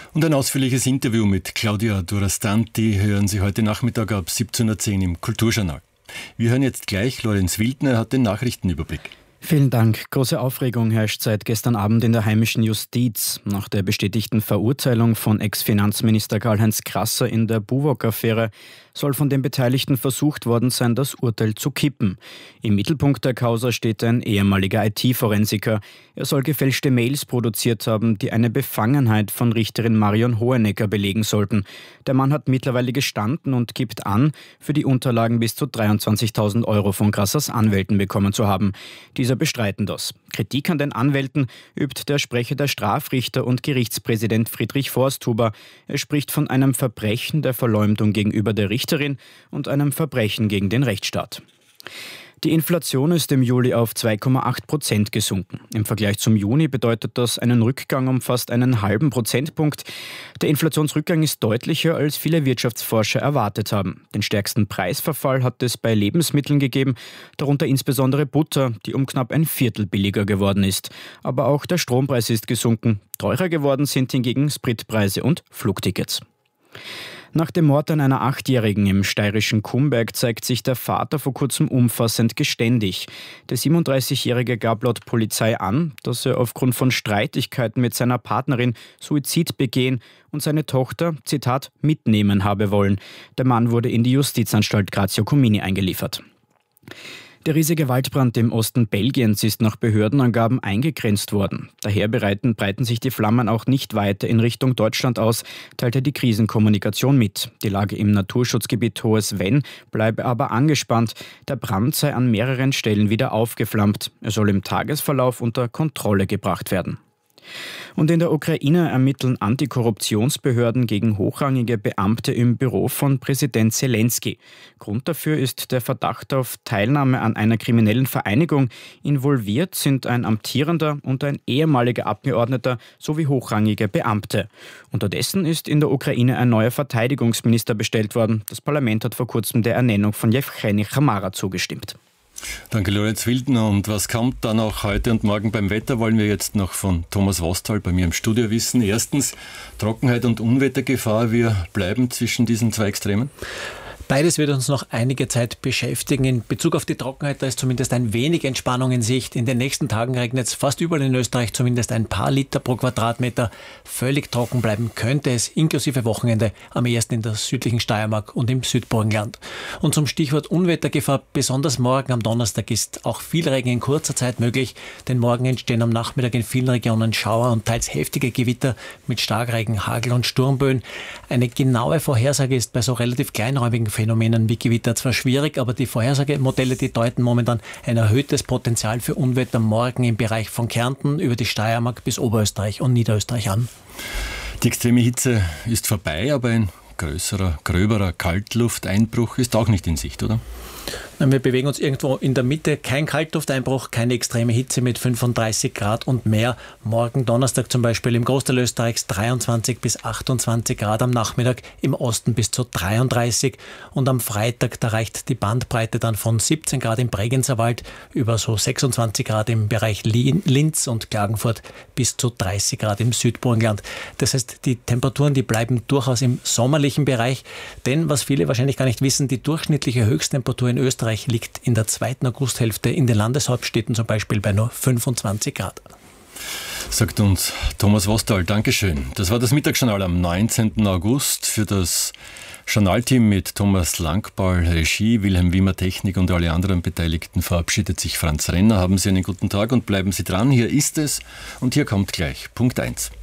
Und ein ausführliches Interview mit Claudia Durastanti hören Sie heute Nachmittag ab 17.10 Uhr im Kulturjournal. Wir hören jetzt gleich Lorenz Wildner, hat den Nachrichtenüberblick. Vielen Dank. Große Aufregung herrscht seit gestern Abend in der heimischen Justiz. Nach der bestätigten Verurteilung von Ex-Finanzminister Karl-Heinz Krasser in der Buwok-Affäre soll von den Beteiligten versucht worden sein, das Urteil zu kippen. Im Mittelpunkt der Causa steht ein ehemaliger IT-Forensiker. Er soll gefälschte Mails produziert haben, die eine Befangenheit von Richterin Marion Hohenecker belegen sollten. Der Mann hat mittlerweile gestanden und gibt an, für die Unterlagen bis zu 23.000 Euro von Krassers Anwälten bekommen zu haben. Dieser bestreiten das. Kritik an den Anwälten übt der Sprecher der Strafrichter und Gerichtspräsident Friedrich Forsthuber. Er spricht von einem Verbrechen der Verleumdung gegenüber der Richterin und einem Verbrechen gegen den Rechtsstaat. Die Inflation ist im Juli auf 2,8% gesunken. Im Vergleich zum Juni bedeutet das einen Rückgang um fast einen halben Prozentpunkt. Der Inflationsrückgang ist deutlicher, als viele Wirtschaftsforscher erwartet haben. Den stärksten Preisverfall hat es bei Lebensmitteln gegeben, darunter insbesondere Butter, die um knapp ein Viertel billiger geworden ist. Aber auch der Strompreis ist gesunken. Teurer geworden sind hingegen Spritpreise und Flugtickets. Nach dem Mord an einer 8-Jährigen im steirischen Kumberg zeigt sich der Vater vor kurzem umfassend geständig. Der 37-Jährige gab laut Polizei an, dass er aufgrund von Streitigkeiten mit seiner Partnerin Suizid begehen und seine Tochter, Zitat, mitnehmen habe wollen. Der Mann wurde in die Justizanstalt Grazio Comini eingeliefert. Der riesige Waldbrand im Osten Belgiens ist nach Behördenangaben eingegrenzt worden. Daher breiten sich die Flammen auch nicht weiter in Richtung Deutschland aus, teilte die Krisenkommunikation mit. Die Lage im Naturschutzgebiet Hohes Venn bleibe aber angespannt. Der Brand sei an mehreren Stellen wieder aufgeflammt. Er soll im Tagesverlauf unter Kontrolle gebracht werden. Und in der Ukraine ermitteln Antikorruptionsbehörden gegen hochrangige Beamte im Büro von Präsident Zelensky. Grund dafür ist der Verdacht auf Teilnahme an einer kriminellen Vereinigung. Involviert sind ein amtierender und ein ehemaliger Abgeordneter sowie hochrangige Beamte. Unterdessen ist in der Ukraine ein neuer Verteidigungsminister bestellt worden. Das Parlament hat vor kurzem der Ernennung von Jewgeni Chamara zugestimmt. Danke, Lorenz Wildner. Und was kommt dann auch heute und morgen beim Wetter, wollen wir jetzt noch von Thomas Wostal bei mir im Studio wissen. Erstens, Trockenheit und Unwettergefahr. Wir bleiben zwischen diesen zwei Extremen? Beides wird uns noch einige Zeit beschäftigen. In Bezug auf die Trockenheit, da ist zumindest ein wenig Entspannung in Sicht. In den nächsten Tagen regnet es fast überall in Österreich zumindest ein paar Liter pro Quadratmeter. Völlig trocken bleiben könnte es, inklusive Wochenende, am ehesten in der südlichen Steiermark und im Südburgenland. Und zum Stichwort Unwettergefahr, besonders morgen am Donnerstag ist auch viel Regen in kurzer Zeit möglich, denn morgen entstehen am Nachmittag in vielen Regionen Schauer und teils heftige Gewitter mit Starkregen, Hagel und Sturmböen. Eine genaue Vorhersage ist bei so relativ kleinräumigen Phänomenen wie Gewitter zwar schwierig, aber die Vorhersagemodelle, die deuten momentan ein erhöhtes Potenzial für Unwetter morgen im Bereich von Kärnten über die Steiermark bis Oberösterreich und Niederösterreich an. Die extreme Hitze ist vorbei, aber ein gröberer Kaltlufteinbruch ist auch nicht in Sicht, oder? Wir bewegen uns irgendwo in der Mitte. Kein Kaltlufteinbruch, keine extreme Hitze mit 35 Grad und mehr. Morgen Donnerstag zum Beispiel im Großteil Österreichs 23 bis 28 Grad am Nachmittag, im Osten bis zu 33. Und am Freitag, da reicht die Bandbreite dann von 17 Grad im Bregenzerwald über so 26 Grad im Bereich Linz und Klagenfurt bis zu 30 Grad im Südburgenland. Das heißt, die Temperaturen, die bleiben durchaus im sommerlichen Bereich. Denn, was viele wahrscheinlich gar nicht wissen, die durchschnittliche Höchsttemperatur in Österreich liegt in der 2. Augusthälfte in den Landeshauptstädten zum Beispiel bei nur 25 Grad. Sagt uns Thomas Wostal. Dankeschön. Das war das Mittagsjournal am 19. August. Für das Journalteam mit Thomas Langball, Regie, Wilhelm Wimmer, Technik und alle anderen Beteiligten verabschiedet sich Franz Renner. Haben Sie einen guten Tag und bleiben Sie dran. Hier ist es und hier kommt gleich Punkt 1.